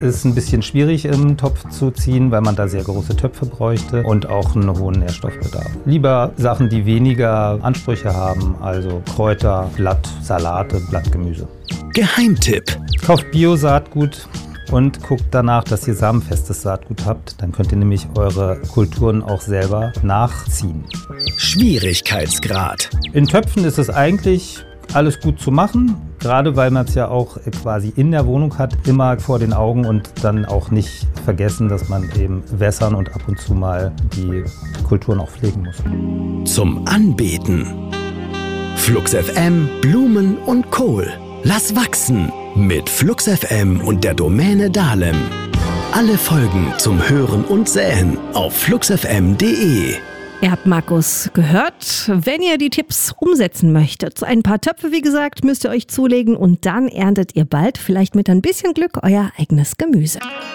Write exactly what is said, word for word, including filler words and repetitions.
Ist ein bisschen schwierig im Topf zu ziehen, weil man da sehr große Töpfe bräuchte und auch einen hohen Nährstoffbedarf. Lieber Sachen, die weniger Ansprüche haben, also Kräuter, Blatt, Salate, Blattgemüse. Geheimtipp. Kauft Bio-Saatgut und guckt danach, dass ihr samenfestes Saatgut habt. Dann könnt ihr nämlich eure Kulturen auch selber nachziehen. Schwierigkeitsgrad. In Töpfen ist es eigentlich alles gut zu machen, gerade weil man es ja auch quasi in der Wohnung hat, immer vor den Augen und dann auch nicht vergessen, dass man eben wässern und ab und zu mal die Kulturen auch pflegen muss. Zum Anbeten. Flux F M, Blumen und Kohl. Lass wachsen mit Flux F M und der Domäne Dahlem. Alle Folgen zum Hören und Säen auf flux f m punkt de. Ihr habt Markus gehört. Wenn ihr die Tipps umsetzen möchtet, ein paar Töpfe, wie gesagt, müsst ihr euch zulegen und dann erntet ihr bald, vielleicht mit ein bisschen Glück, euer eigenes Gemüse.